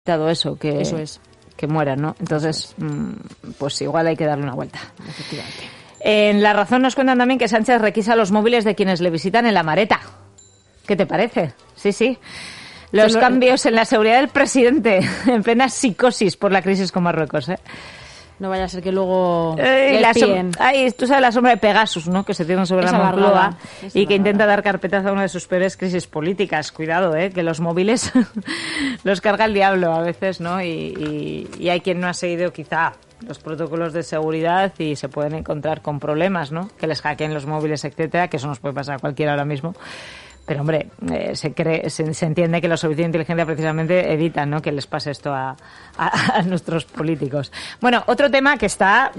dado eso Eso es. que mueran, ¿no? Entonces, pues igual hay que darle una vuelta. Efectivamente. En La Razón nos cuentan también que Sánchez requisa los móviles de quienes le visitan en La Mareta. ¿Qué te parece? Sí. Los cambios en la seguridad del presidente en plena psicosis por la crisis con Marruecos, ¿eh? No vaya a ser que luego les piden. Tú sabes la sombra de Pegasus, ¿no? Que se tiene sobre la Moncloa y que intenta dar carpetazo a una de sus peores crisis políticas. Cuidado, que los móviles los carga el diablo a veces, ¿no? Y hay quien no ha seguido quizá los protocolos de seguridad y se pueden encontrar con problemas, ¿no? Que les hackeen los móviles, etcétera, que eso nos puede pasar a cualquiera ahora mismo. Pero, hombre, se entiende que los servicios de inteligencia precisamente evitan, ¿no?, que les pase esto a nuestros políticos. Bueno, otro tema que está,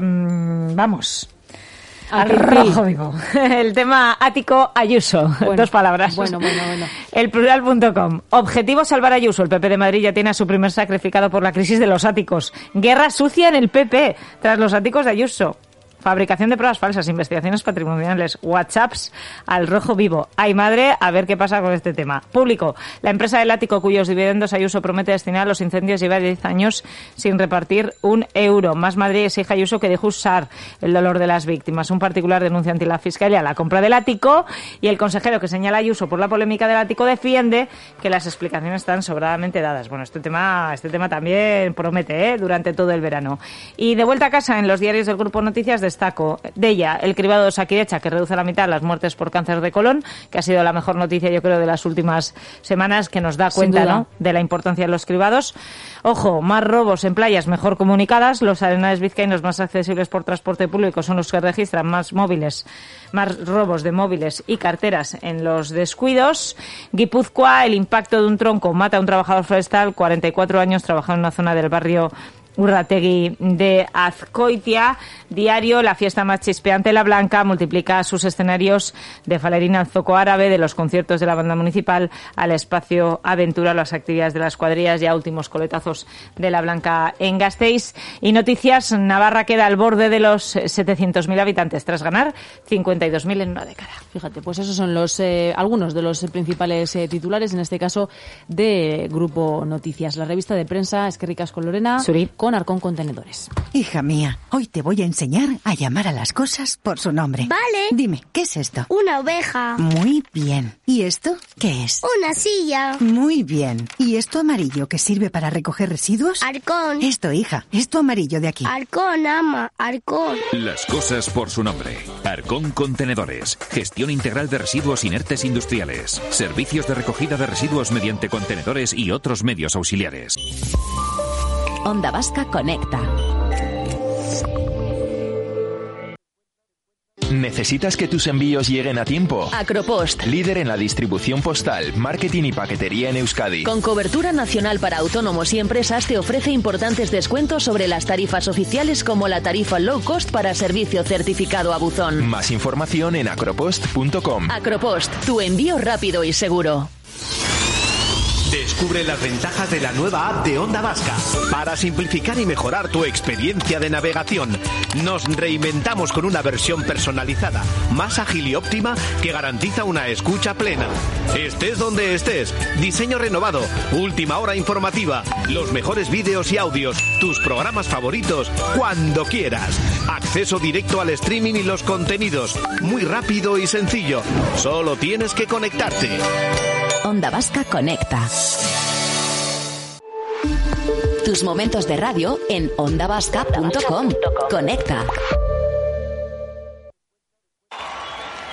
al rojo vivo. El tema Ático Ayuso. Bueno, 2 palabras. Bueno. El plural.com. Objetivo salvar a Ayuso. El PP de Madrid ya tiene a su primer sacrificado por la crisis de los áticos. Guerra sucia en el PP tras los áticos de Ayuso. Fabricación de pruebas falsas, investigaciones patrimoniales, WhatsApps al rojo vivo. Ay, madre, a ver qué pasa con este tema. Público. La empresa del ático cuyos dividendos Ayuso promete destinar a los incendios lleva 10 años sin repartir un euro. Más Madrid exige a Ayuso que deje usar el dolor de las víctimas. Un particular denuncia ante la Fiscalía la compra del ático y el consejero que señala a Ayuso por la polémica del ático defiende que las explicaciones están sobradamente dadas. Bueno, este tema también promete, durante todo el verano. Y de vuelta a casa en los diarios del Grupo Noticias destaco de ella el cribado de Osakidetza, que reduce a la mitad las muertes por cáncer de colon, que ha sido la mejor noticia, yo creo, de las últimas semanas, que nos da cuenta, ¿no?, de la importancia de los cribados. Ojo, más robos en playas mejor comunicadas. Los arenales vizcaínos más accesibles por transporte público son los que registran más robos de móviles y carteras en los descuidos. Guipúzcoa, el impacto de un tronco mata a un trabajador forestal, 44 años, trabajaba en una zona del barrio Urrategui de Azcoitia. Diario, la fiesta más chispeante, La Blanca, multiplica sus escenarios de Falerina al Zoco Árabe, de los conciertos de la banda municipal al espacio Aventura, las actividades de las cuadrillas, ya últimos coletazos de La Blanca en Gasteiz. Y noticias, Navarra queda al borde de los 700.000 habitantes tras ganar 52.000 en una década. Fíjate, pues esos son algunos de los principales titulares, en este caso de Grupo Noticias. La revista de prensa Eskerrik asko Lorena, con Arcón Contenedores. Hija mía, hoy te voy a enseñar a llamar a las cosas por su nombre. Vale. Dime, ¿qué es esto? Una oveja. Muy bien. ¿Y esto qué es? Una silla. Muy bien. ¿Y esto amarillo que sirve para recoger residuos? Arcón. Esto, hija, esto amarillo de aquí. Arcón, ama, Arcón. Las cosas por su nombre. Arcón Contenedores. Gestión integral de residuos inertes industriales. Servicios de recogida de residuos mediante contenedores y otros medios auxiliares. Onda Vasca Conecta. ¿Necesitas que tus envíos lleguen a tiempo? Acropost. Líder en la distribución postal, marketing y paquetería en Euskadi. Con cobertura nacional para autónomos y empresas, te ofrece importantes descuentos sobre las tarifas oficiales, como la tarifa low cost para servicio certificado a buzón. Más información en acropost.com. Acropost, tu envío rápido y seguro. Descubre las ventajas de la nueva app de Onda Vasca. Para simplificar y mejorar tu experiencia de navegación, nos reinventamos con una versión personalizada, más ágil y óptima, que garantiza una escucha plena. Estés donde estés, diseño renovado, última hora informativa, los mejores vídeos y audios, tus programas favoritos, cuando quieras. Acceso directo al streaming y los contenidos, muy rápido y sencillo. Solo tienes que conectarte. Onda Vasca Conecta. Tus momentos de radio en ondavasca.com. Conecta.